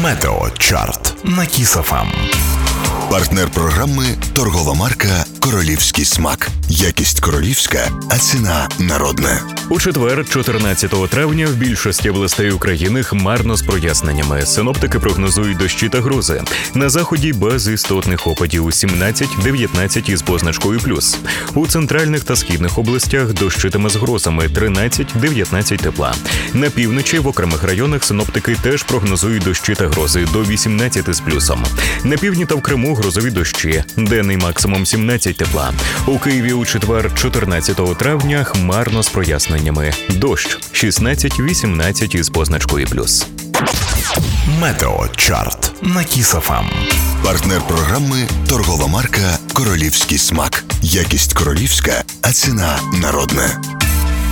Метеочарт на Кіс ФМ. Партнер програми – торгова марка «Королівський смак». Якість королівська, а ціна народна. У четвер, 14 травня, в більшості областей України хмарно з проясненнями. Синоптики прогнозують дощі та грози. На заході без істотних опадів 17-19 із позначкою плюс. У центральних та східних областях дощитиме з грозами 13-19 тепла. На півночі в окремих районах синоптики теж прогнозують дощі та грози до 18 з плюсом. На півдні та в Криму грозові дощі. Денний максимум 17 тепла. У Києві у четвер, 14 травня, хмарно з проясненнями. Дощ 16-18 із позначкою плюс. Метеочарт на Кіс ФМ. Партнер програми – торгова марка «Королівський смак». Якість королівська, а ціна народна.